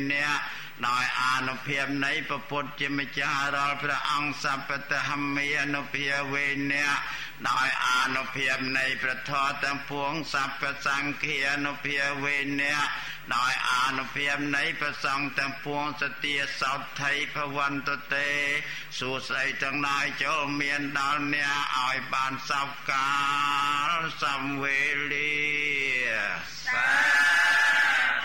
เนี่ยដោយអានុភាពនៃព្រះពុទ្ធជាម្ចាស់រាល់ព្រះអង្គសព្វតហមេអនុភាវេអ្នកដោយអានុភាពនៃព្រះធម៌ទាំងពួងសព្វសង្ឃាអនុភាវេអ្នកដោយអានុភាពនៃព្រះសង្ឃទាំងពួងសទាសោថៃភវន្តទេសួស្ដីទាំងឡាយចូលមានដល់អ្នកឲ្យបានសពកាលសំវេលាសា